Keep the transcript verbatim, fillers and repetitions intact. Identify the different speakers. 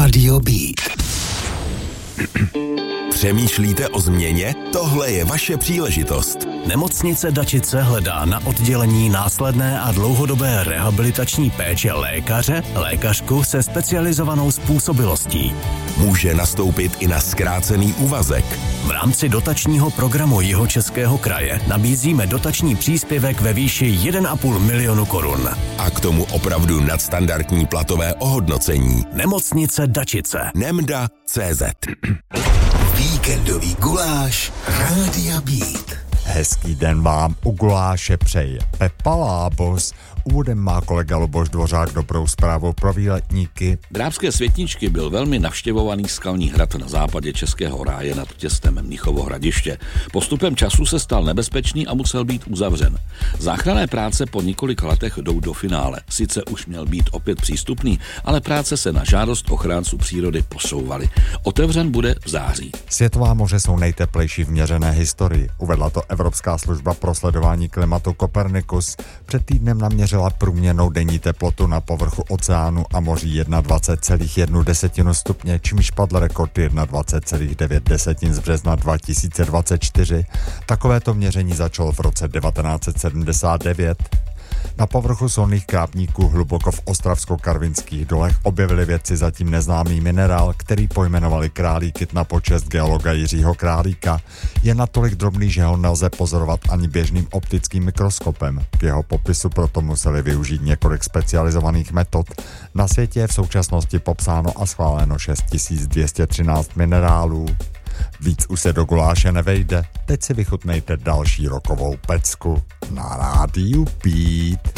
Speaker 1: Rádio Beat.
Speaker 2: Přemýšlíte o změně? Tohle je vaše příležitost. Nemocnice Dačice hledá na oddělení následné a dlouhodobé rehabilitační péče lékaře, lékařku se specializovanou způsobilostí. Může nastoupit i na zkrácený úvazek. V rámci dotačního programu Jihočeského kraje nabízíme dotační příspěvek ve výši jeden a půl milionu korun. A k tomu opravdu nadstandardní platové ohodnocení. Nemocnice Dačice. Nemda tečka cé zet.
Speaker 1: Víkendový guláš Rádia Beat.
Speaker 3: Hezký den vám u guláše přeje Pepa Lábos. Úvodem má kolega Luboš Dvořák dobrou zprávu pro výletníky.
Speaker 4: Drábské Světničky byl velmi navštěvovaný skalní hrad na západě Českého ráje nad Těstem Mnichovo Hradiště. Postupem času se stal nebezpečný a musel být uzavřen. Záchranné práce po několika letech jdou do finále. Sice už měl být opět přístupný, ale práce se na žádost ochránců přírody posouvaly. Otevřen bude v září.
Speaker 3: Světová moře jsou nejteplejší v měřené historii. Uvedla to Evropská služba pro sledování klimatu Copernicus. Před týdnem naměřila průměrnou denní teplotu na povrchu oceánu a moří dvacet jedna celá jedna stupně, čímž padl rekord dvacet jedna celá devět z března dva tisíce dvacet čtyři. Takovéto měření začalo v roce devatenáct set sedmdesát devět. Na povrchu solných krápníků hluboko v Ostravsko-Karvinských dolech objevili vědci zatím neznámý minerál, který pojmenovali králíkyt na počest geologa Jiřího Králíka. Je natolik drobný, že ho nelze pozorovat ani běžným optickým mikroskopem. K jeho popisu proto museli využít několik specializovaných metod. Na světě je v současnosti popsáno a schváleno šest tisíc dvě stě třináct minerálů. Víc už se do guláše nevejde. Teď si vychutnejte další rokovou pecku na Rádiu Beat.